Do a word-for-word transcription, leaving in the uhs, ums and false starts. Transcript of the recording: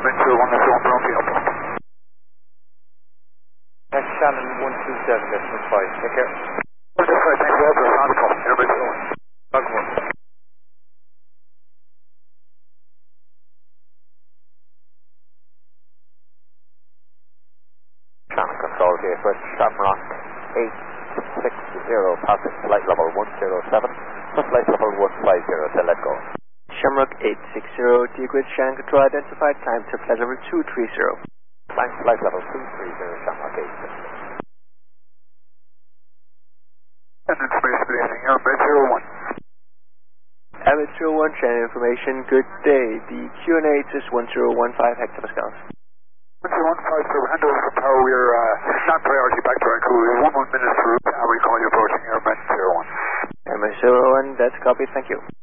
Airman zero one, that's one Bravo Alpha. That's Shannon one two seven, decimal five, take care. one two five, thanks Walter, round call, Airman zero one. Bug one. Shannon Control here, West Shamrock eight six zero, passing flight level one zero seven, to flight level one five zero, to let go. Shamrock eight six zero, Deagrid, Shannon Control identified, time to flight level two three zero. Climb flight level two three zero, Shamrock eight six zero. And information, good evening, Airman zero one. Airman zero one, Shannon information, good day. The Q N H is one zero one five hectopascals. one zero one five, sir, handover for power, we are uh, not priority back to Vancouver, we have one more minute for route, and we call you approaching Airman zero one. Airman zero one, that's copy, thank you.